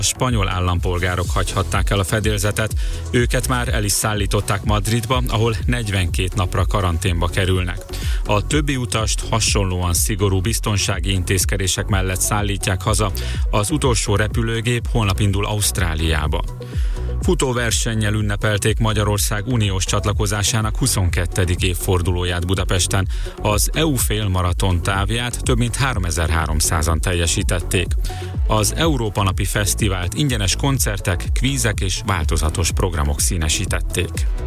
A spanyol állampolgárok hagyhatták el a fedélzetet, őket már el is szállították Madridba, ahol 42 napra karanténba kerülnek. A többi utast hasonlóan szigorú biztonsági intézkedések mellett szállítják haza, az utolsó repülőgép holnap indul Ausztráliába. Futóversennyel ünnepelték Magyarország uniós csatlakozásának 22. évfordulóját Budapesten. Az EU félmaraton távját több mint 3300-an teljesítették. Az Európa Napi Fesztivált ingyenes koncertek, kvízek és változatos programok színesítették.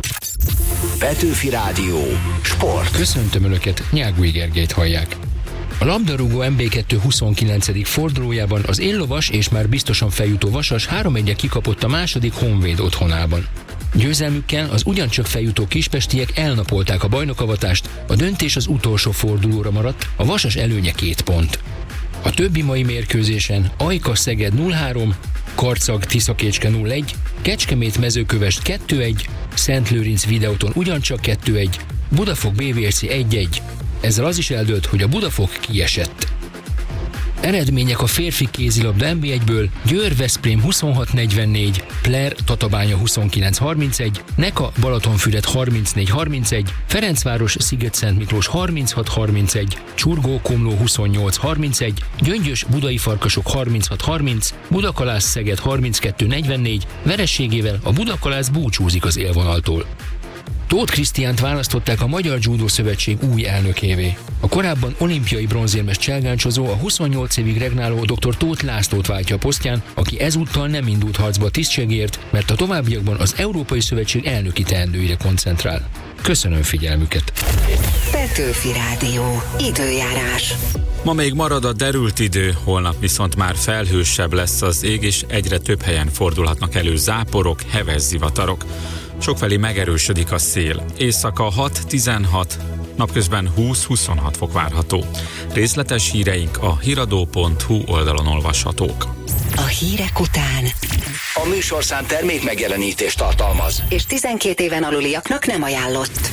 Petőfi Rádió. Sport. Köszöntöm Önöket, Nyágúj Gergelyt hallják. A labdarúgó MB2 29. fordulójában az éllovas és már biztosan feljutó Vasas 3-1-re kikapott a második Honvéd otthonában. Győzelmükkel az ugyancsak feljutó kispestiek elnapolták a bajnokavatást, a döntés az utolsó fordulóra maradt, a Vasas előnye 2 pont. A többi mai mérkőzésen Ajka Szeged 0-3, Karcag Tiszakécske 0-1, Kecskemét Mezőkövesd 2-1, Szentlőrinc Videóton ugyancsak 2-1, Budafok BVSC 1-1. Ezzel az is eldőlt, hogy a Budafok kiesett. Eredmények a férfi kézilabda NB1-ből: Győr Veszprém 26-44, Pler Tatabánya 29-31, Neka Balatonfüred 34-31, Ferencváros Sziget-Szent Miklós 36-31, Csurgó Komló 28-31, Gyöngyös Budai Farkasok 36-30, Budakalász Szeged 32-44, vereségével a Budakalász búcsúzik az élvonaltól. Tóth Krisztiánt választották a Magyar Judo Szövetség új elnökévé. A korábban olimpiai bronzérmes cselgáncsozó a 28 évig regnáló dr. Tóth Lászlót váltja a posztján, aki ezúttal nem indult harcba a tisztségért, mert a továbbiakban az Európai Szövetség elnöki teendőire koncentrál. Köszönöm figyelmüket! Petőfi Rádió. Időjárás. Ma még marad a derült idő, holnap viszont már felhősebb lesz az ég, és egyre több helyen fordulhatnak elő záporok, heves zivatarok. Sokfelé megerősödik a szél. Éjszaka 6-16, napközben 20-26 fok várható. Részletes híreink a hiradó.hu oldalon olvashatók. A hírek után A műsorszám termék megjelenítést tartalmaz, és 12 éven aluliaknak nem ajánlott.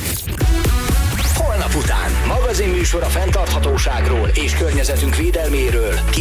Holnap után magazinműsor a fenntarthatóságról és környezetünk védelméről.